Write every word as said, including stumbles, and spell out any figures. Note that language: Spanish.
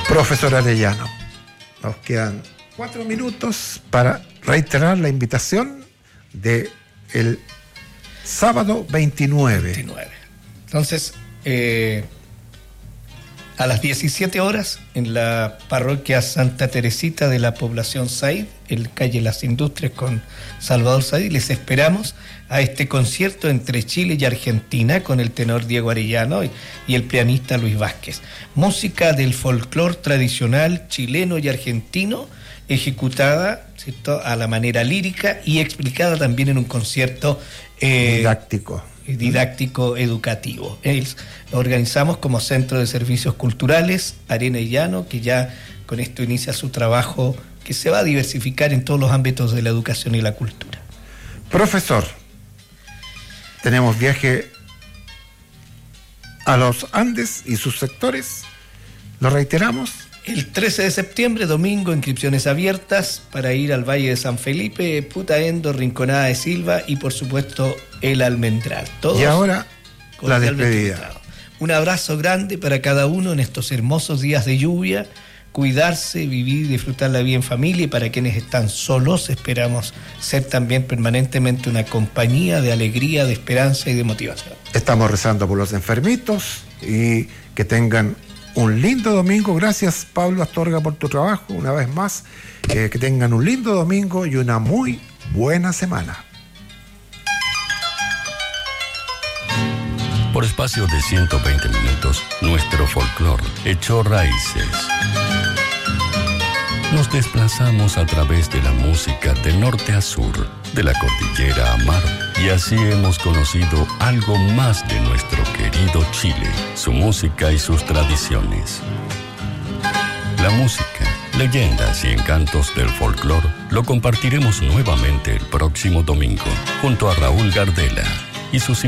Profesor Arellano, nos quedan cuatro minutos para reiterar la invitación de el sábado veintinueve. veintinueve. Entonces, eh, a las diecisiete horas, en la parroquia Santa Teresita de la población Said, en calle Las Industrias con Salvador Said, les esperamos a este concierto entre Chile y Argentina con el tenor Diego Arellano y, y el pianista Luis Vázquez. Música del folclore tradicional chileno y argentino, ejecutada, ¿cierto?, a la manera lírica y explicada también en un concierto eh, didáctico. didáctico educativo. Es, lo organizamos como Centro de Servicios Culturales Arena y Llano, que ya con esto inicia su trabajo que se va a diversificar en todos los ámbitos de la educación y la cultura. Profesor, tenemos viaje a los Andes y sus sectores, lo reiteramos. El trece de septiembre, domingo, inscripciones abiertas para ir al Valle de San Felipe, Putaendo, Rinconada de Silva y por supuesto el Almendral. Todos y ahora la despedida. Un abrazo grande para cada uno en estos hermosos días de lluvia. Cuidarse, vivir y disfrutar la vida en familia, y para quienes están solos esperamos ser también permanentemente una compañía de alegría, de esperanza y de motivación. Estamos rezando por los enfermitos y que tengan un lindo domingo. Gracias, Pablo Astorga, por tu trabajo una vez más. Eh, que tengan un lindo domingo y una muy buena semana. Por espacio de ciento veinte minutos, nuestro folclore echó raíces. Nos desplazamos a través de la música de norte a sur, de la cordillera a mar, y así hemos conocido algo más de nuestro querido Chile, su música y sus tradiciones. La música, leyendas y encantos del folclore lo compartiremos nuevamente el próximo domingo, junto a Raúl Gardela y sus